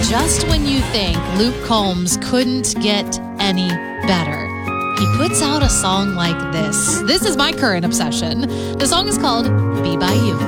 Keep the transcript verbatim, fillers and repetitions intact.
just when you think Luke Combs couldn't get any better, he puts out a song like this. This is my current obsession. The song is called Be By You.